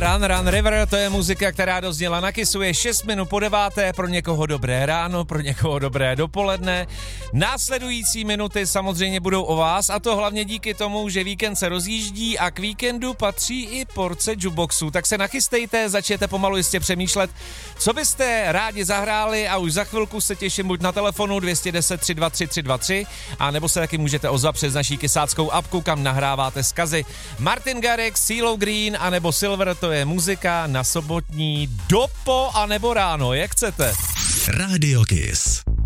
Run River, to je muzika, která dozněla na Kissu, je 6 minut po 9, pro někoho dobré ráno, pro někoho dobré dopoledne. Následující minuty samozřejmě budou o vás, a to hlavně díky tomu, že víkend se rozjíždí a k víkendu patří i porce jukeboxů. Tak se nachystejte, začněte pomalu jistě přemýšlet, co byste rádi zahráli, a už za chvilku se těším buď na telefonu 210 323 323, a nebo se taky můžete ozvat přes naší kysáckou apku, kam nahráváte vzkazy. Martin Garrix, CeeLo Green a nebo Silver, to je muzika na sobotní dopo a nebo ráno, jak chcete. Radio Kiss.